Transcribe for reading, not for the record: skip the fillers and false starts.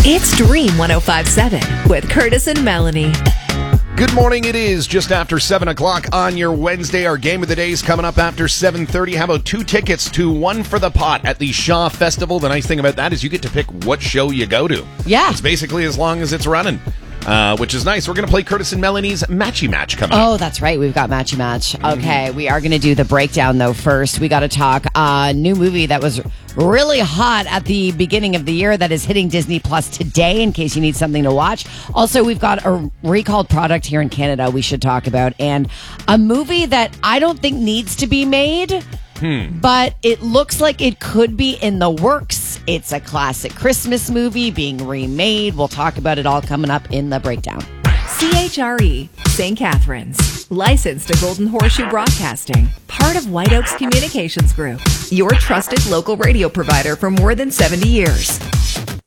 It's Dream 105.7 with Curtis and Melanie. Good morning. It is just after 7 o'clock on your Wednesday. Our game of the day is coming up after 7:30. How about 2 tickets to One for the Pot at the Shaw Festival? The nice thing about that is you get to pick what show you go to. Yeah. It's basically as long as it's running, which is nice. We're going to play Curtis and Melanie's Matchy Match coming up. Oh, that's right. We've got Matchy Match. Okay, we are going to do the breakdown, though, first. We got to talk new movie that was really hot at the beginning of the year that is hitting Disney Plus today, in case you need something to watch. Also, we've got a recalled product here in Canada we should talk about, and a movie that I don't think needs to be made, but it looks like it could be in the works. It's a classic Christmas movie being remade. We'll talk about it all coming up in the breakdown. CHRE, St. Catharines. Licensed to Golden Horseshoe Broadcasting. Part of White Oaks Communications Group. Your trusted local radio provider for more than 70 years.